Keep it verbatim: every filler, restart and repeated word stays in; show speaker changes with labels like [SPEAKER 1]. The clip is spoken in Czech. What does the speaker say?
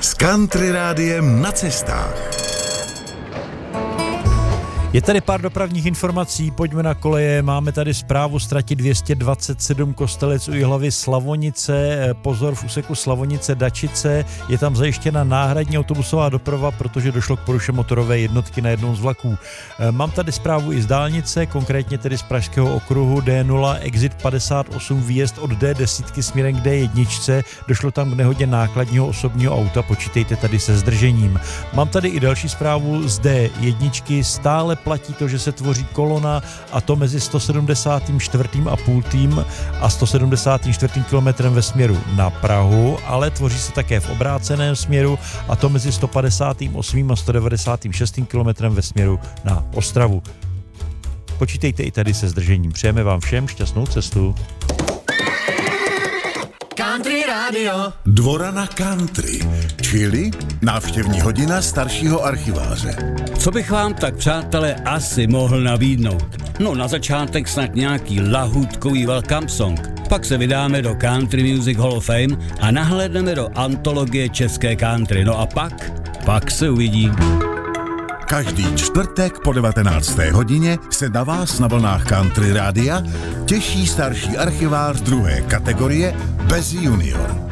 [SPEAKER 1] s Country Rádiem na cestách.
[SPEAKER 2] Je tady pár dopravních informací, pojďme na koleje. Máme tady zprávu ztrati dvě stě dvacet sedm Kostelec u Jihlavy Slavonice, pozor v úseku Slavonice Dačice, je tam zajištěna náhradní autobusová doprava, protože došlo k poruše motorové jednotky na jednom z vlaků. Mám tady zprávu i z dálnice, konkrétně tedy z Pražského okruhu D nula, exit padesát osm, výjezd od D deset směrem k D jedna, došlo tam k nehodě nákladního osobního auta, počítejte tady se zdržením. Mám tady i další zprávu z D jedna, stále platí to, že se tvoří kolona, a to mezi sto sedmdesát čtyři a půl a sto sedmdesát čtyři kilometrem ve směru na Prahu, ale tvoří se také v obráceném směru, a to mezi sto padesát osm a sto devadesát šest kilometrem ve směru na Ostravu. Počítejte i tady se zdržením. Přejeme vám všem šťastnou cestu.
[SPEAKER 3] Country Radio.
[SPEAKER 1] Dvora na country, čili návštěvní hodina staršího archiváře.
[SPEAKER 4] Co bych vám tak, přátelé, asi mohl nabídnout? No, na začátek snad nějaký lahůdkový welcome song. Pak se vydáme do Country Music Hall of Fame a nahlédneme do antologie české country. No a pak, pak se uvidí.
[SPEAKER 1] Každý čtvrtek po devatenácté hodině se na vás na vlnách Country Rádia těší starší archivář druhé kategorie bez junior.